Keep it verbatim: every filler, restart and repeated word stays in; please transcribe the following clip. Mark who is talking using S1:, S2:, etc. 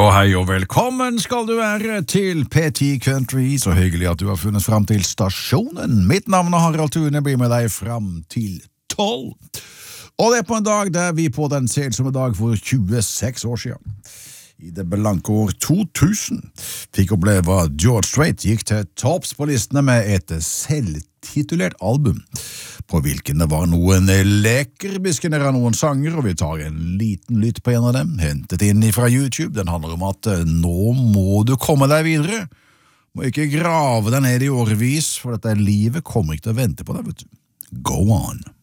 S1: Og hei og velkommen skal du være til P ti Country. Så hyggelig at du har funnet fram til stasjonen. Mitt navn er Harald Thune, blir med deg fram til tolv. Og det er på en dag der vi på den selsomme dag for tjueseks år siden, i det blanke år to tusen, fikk oppleve at George Strait gikk til topps på listene med et selvtitulert album, på hvilken det var noen lekerbiskener av noen sanger, og vi tar en liten lytt på en av dem, hentet inn fra YouTube. Den handler om at nå må du komme deg videre, må ikke grave deg ned i årevis, for dette livet kommer ikke til å vente på deg, vet du. Go on!